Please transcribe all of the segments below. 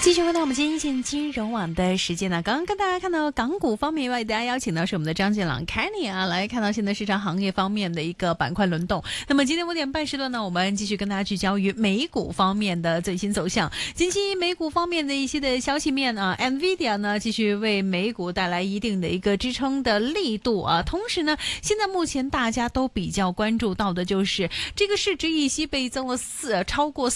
继续回到我们今天一线金融网的时间呢，刚刚跟大家看到港股方面，为大家邀请到是我们的张建朗 Kenny 啊，来看到现在市场行业方面的一个板块轮动。那么今天5点半时段呢，我们继续跟大家聚焦于美股方面的最新走向。近期美股方面的一些的消息面啊 ，NVIDIA 呢继续为美股带来一定的一个支撑的力度啊。同时呢，现在目前大家都比较关注到的就是这个市值一息倍增了超过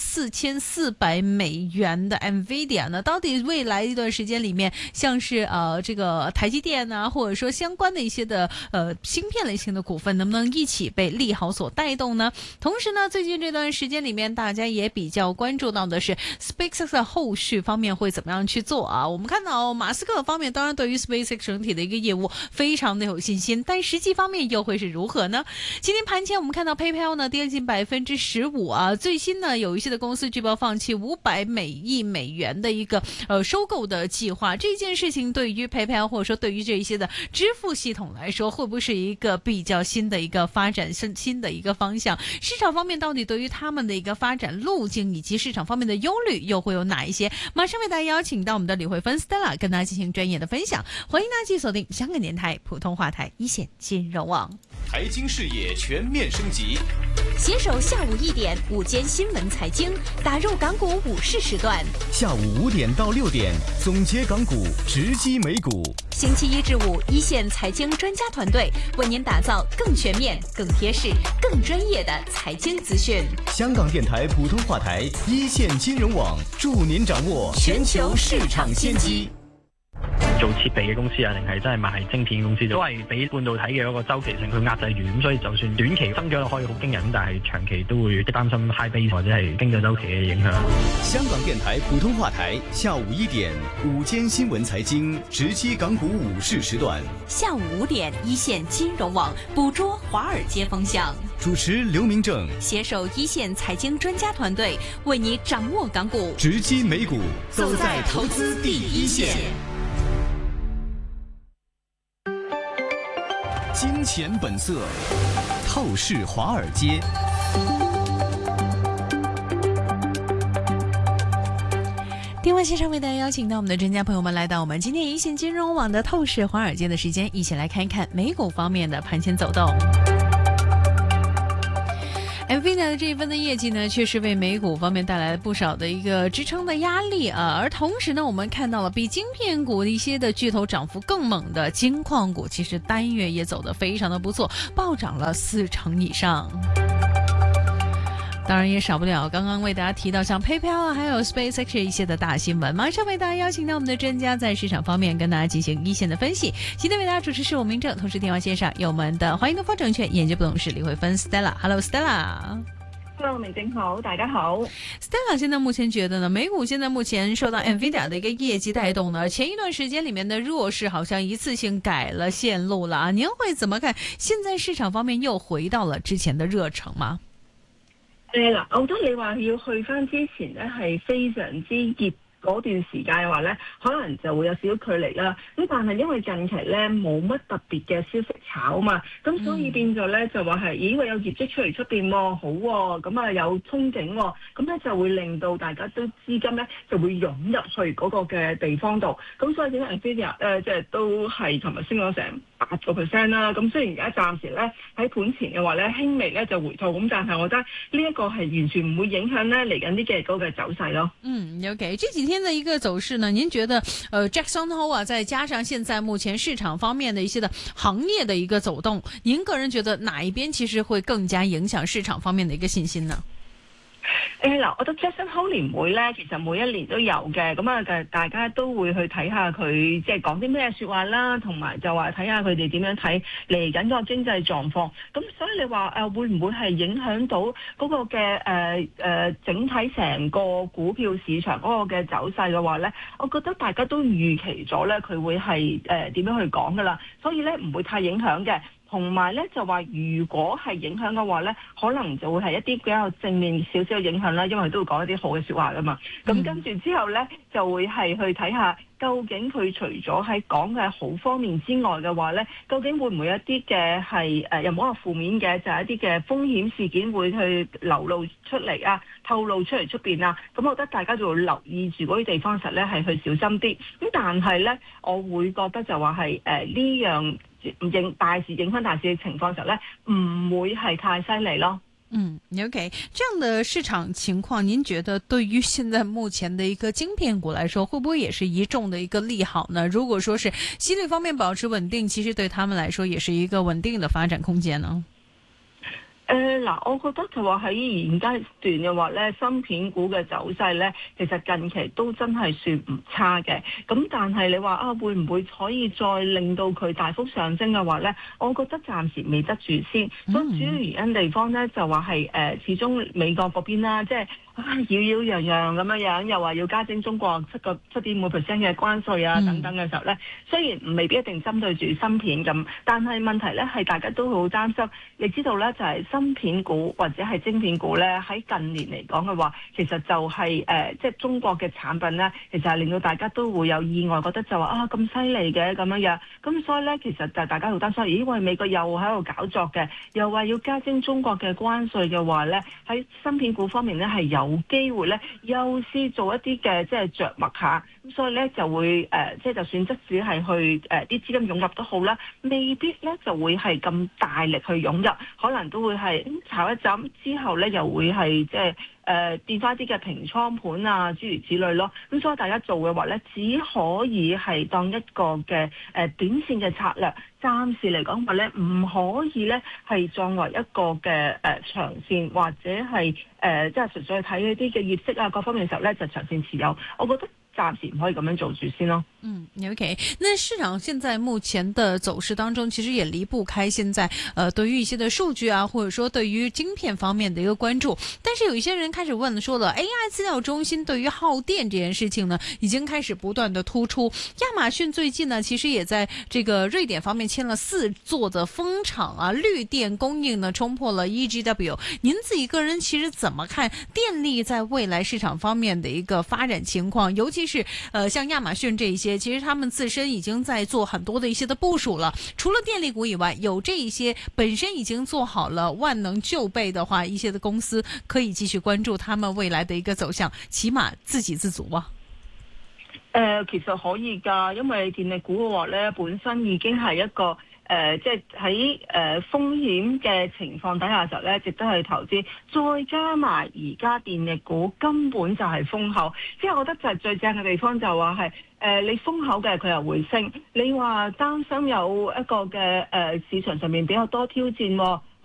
4400美元的 NVIDIA。那到底未来一段时间里面，像是这个台积电啊，或者说相关的一些的芯片类型的股份，能不能一起被利好所带动呢？同时呢，最近这段时间里面，大家也比较关注到的是 SpaceX 的后续方面会怎么样去做啊？我们看到马斯克方面当然对于 SpaceX 整体的一个业务非常的有信心，但实际方面又会是如何呢？今天盘前我们看到 PayPal 呢跌近15%啊，最新呢有一些的公司据报放弃500亿美元的一个收购的计划，这件事情对于 PayPal 或者说对于这一些的支付系统来说，会不会是一个比较新的一个发展新的一个方向？市场方面到底对于他们的一个发展路径以及市场方面的忧虑又会有哪一些？马上为大家邀请到我们的李慧芬 Stella 跟大家进行专业的分享，欢迎大家继续锁定香港电台普通话台一线金融网， 财经视野全面升级， 携手下午1点午间新闻财经，打入港股午市时段。 下午5点到6点，总结港股，直击美股。 星期1至5，一线财经专家团队为您打造更全面、更贴市、更专业的财经资讯。 香港電台普通話台一線金融網，助您掌握全球市場先機。 做設備嘅公司啊，定係真係賣晶片嘅公司，都係俾半導體嘅一個周期性去壓制住，咁所以就算短期增長可以好驚人，但係長期都會擔心 high base 或者係經濟周期嘅影響。 香港電台普通話台下午1點午間新聞財經，直擊港股午市時段。 下午5點，一線金融網捕捉華爾街風向。 主持劉明正， 攜手一線財經專家團隊，為你掌握港股， 直擊美股，走在投資第一線。金錢本色，透視華爾街。 電話線上為大家邀請到我們的專家朋友們來到我們今天一線金融網的透視華爾街的時間，一起來看一看美股方面的盤前走動。NVIDIA 的這一份的業績呢，確實為美股方面帶來了不少的一個支撐的壓力啊。而同時呢，我們看到了比晶片股的一些的巨頭漲幅更猛的金礦股，其實單月也走得非常的不錯，暴漲了40%以上。當然也少不了剛剛為大家提到像 PayPal 啊，還有 SpaceX 一些的大新聞。馬上為大家邀請到我們的專家在市場方面跟大家進行一線的分析。今天為大家主持是我明正，同時電話線上有我們的華盈東方證券研究部董事李慧芬 Stella。Hello Stella。Hello 明正好，大家好。 Stella 現在目前覺得呢，美股現在目前受到 NVIDIA 的一個業績帶動呢，前一段時間裡面的弱勢好像一次性改了線路了啊。您會怎麼看？現在市場方面又回到了之前的熱誠嗎？ 嗱，我覺得你話要去翻之前咧，係非常之熱嗰段時間嘅話咧，可能就會有少少距離啦。咁但係因為近期咧冇乜特別嘅消息炒嘛，咁所以變咗咧就話係，咦有業績出嚟出邊喎，好喎，咁啊有憧憬喎，咁咧就會令到大家都資金咧就會湧入去嗰個嘅地方度。咁所以點解 NVIDIA 即係都係琴日升咗成8%啦。咁雖然而家暫時咧喺盤前嘅話咧輕微咧就回吐，咁但係我覺得呢一個係完全唔會影響咧嚟緊啲嘅嗰個走勢咯。 OK， 這幾天的一個走勢呢，您覺得Jackson Hole 啊，再加上現在目前市場方面的一些的行業的一個走動，您個人覺得哪一邊其實會更加影響市場方面的一個信心呢？ 嗱，我覺得 Jackson Hole 年會咧，其實每一年都有嘅，咁啊，大家都會去睇下佢即係講啲咩説話啦，同埋就話睇下佢哋點樣睇嚟緊個經濟狀況。咁所以你話會唔會係影響到嗰個嘅整體成個股票市場嗰個嘅走勢嘅話咧？我覺得大家都預期咗咧，佢會係點樣去講噶啦，所以咧唔會太影響嘅。同埋咧就話，如果係影響嘅話咧，可能就會係一啲比較正面少少嘅影響啦，因為都會講一啲好嘅説話噶嘛。咁跟住之後咧，就會係去睇下究竟佢除咗喺講嘅好方面之外嘅話咧，究竟會唔會有一啲嘅係又唔好話負面嘅，就係一啲嘅風險事件會去流露出嚟啊，透露出嚟出邊啊？咁我覺得大家就要留意住嗰啲地方實咧係去小心啲。咁但係咧，我會覺得就話係呢樣大市影響大市嘅情況時候咧，唔會係太犀利咯。 OK， 這樣的市場情況，您覺得對於現在目前的一個晶片股來說，會不會也是一眾的一個利好呢？如果說是息率方面保持穩定，其實對他們來說也是一個穩定的發展空間呢？ 我覺得就話喺現階段嘅話咧，芯片股嘅走勢咧，其實近期都真係算唔差嘅。咁但係你話會唔會可以再令到佢大幅上升嘅話咧？我覺得暫時未得住先。所以主要原因地方咧就話係始終美國嗰邊啦，即係擾擾攘攘咁樣，又話要加徵中國7.5% 嘅關稅啊等等嘅時候咧，雖然未必一定針對住芯片咁，但係問題咧係大家都好擔心。你知道咧就係芯片股或者係晶片股咧喺近年嚟講嘅話，其實就係即係中國嘅產品咧，其實係令到大家都會有意外，覺得就話咁犀利嘅咁樣，咁所以咧其實就大家好擔心，咦？因為美國又喺度搞作嘅，又話要加徵中國嘅關稅嘅話咧，喺芯片股方面咧係有機會咧優先做一啲嘅即係着墨下，咁所以咧就會即係就算即使係去啲資金湧入都好啦，未必咧就會係咁大力去湧入，可能都會係炒一陣之後咧又會係即係變翻啲嘅平倉盤啊諸如此類咯。咁所以大家做嘅話咧，只可以係當一個嘅短線嘅策略。暫時嚟講話咧，唔可以咧係作為一個嘅長線，或者係即係純粹去睇一啲嘅業績啊各方面嘅時候咧，就長線持有。我覺得暫時唔可以咁樣做住先咯。 OK， 那市場現在目前的走勢當中，其實也離不開現在對於一些的數據啊，或者說對於晶片方面的一個關注。但是有一些人開始問說了 AI 資料中心對於耗電這件事情呢，已經開始不斷的突出。亞馬遜最近呢，其實也在這個瑞典方面簽了4座的風場啊，綠電供應呢衝破了 EGW。您自己個人其實怎麼看電力在未來市場方面的一個發展情況？尤其是像亞馬遜這一些，其實他們自身已經在做很多的一些的部署了。除了電力股以外，有這一些本身已經做好了萬能就備的話，一些的公司可以繼續關注他們未來的一個走向，起碼自給自足啊。 其實可以㗎，因為電力股嘅話咧，本身已經係一個即係喺風險嘅情況底下嘅時候咧，值得去投資。再加埋而家電力股根本就係風口，即係我覺得就係最正嘅地方就話係你風口嘅佢又會升，你話擔心有一個嘅市場上面比較多挑戰喎。